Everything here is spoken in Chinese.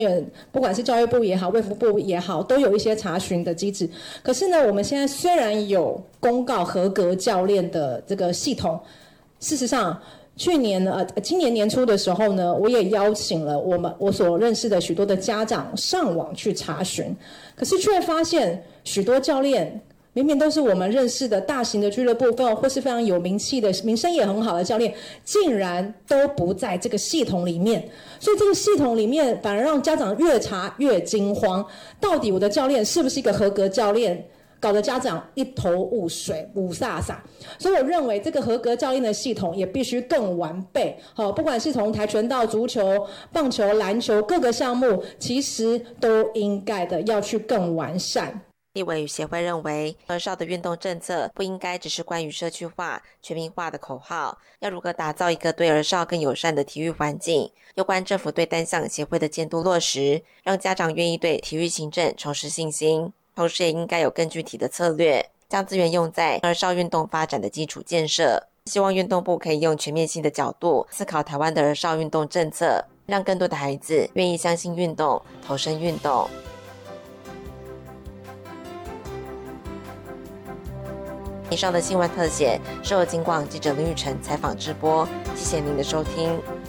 不管是教育部也好，卫福部也好，都有一些查询的机制。可是呢，我们现在虽然有公告合格教练的这个系统，事实上，今年年初的时候呢，我也邀请了我所认识的许多的家长上网去查询，可是却发现许多教练明明都是我们认识的大型的俱乐部或是非常有名气的、名声也很好的教练，竟然都不在这个系统里面。所以这个系统里面反而让家长越查越惊慌，到底我的教练是不是一个合格教练？搞得家长一头雾水、雾煞煞。所以我认为这个合格教练的系统也必须更完备。不管是从跆拳道、足球、棒球、篮球各个项目，其实都应该的要去更完善。 立委与协会认为，儿少的运动政策不应该只是关于社区化、全民化的口号，要如何打造一个对儿少更友善的体育环境？有关政府对单项协会的监督落实，让家长愿意对体育行政重拾信心。同时也应该有更具体的策略，将资源用在儿少运动发展的基础建设。希望运动部可以用全面性的角度思考台湾的儿少运动政策，让更多的孩子愿意相信运动、投身运动。以上的新闻特写是由警广记者林玉成采访直播，谢谢您的收听。